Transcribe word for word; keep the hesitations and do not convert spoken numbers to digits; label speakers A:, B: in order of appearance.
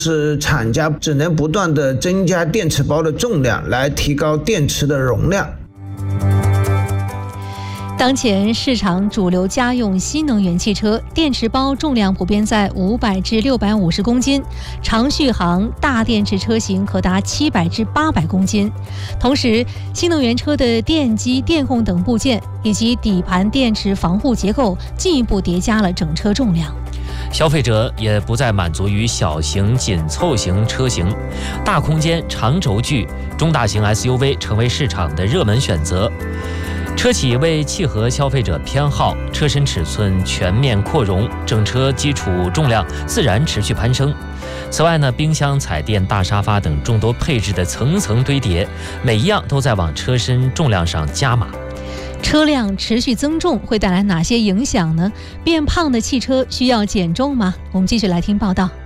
A: 是厂家只能不断的增加电池包的重量，来提高电池的容量。
B: 当前市场主流家用新能源汽车电池包重量普遍在五百至六百五十公斤，长续航大电池车型可达七百至八百公斤。同时，新能源车的电机、电控等部件以及底盘电池防护结构进一步叠加了整车重量。
C: 消费者也不再满足于小型紧凑型车型，大空间、长轴距、中大型 S U V 成为市场的热门选择。车企为契合消费者偏好，车身尺寸全面扩容，整车基础重量自然持续攀升。此外呢，冰箱、彩电、大沙发等众多配置的层层堆叠，每一样都在往车身重量上加码。
B: 车辆持续增重会带来哪些影响呢？变胖的汽车需要减重吗？我们继续来听报道。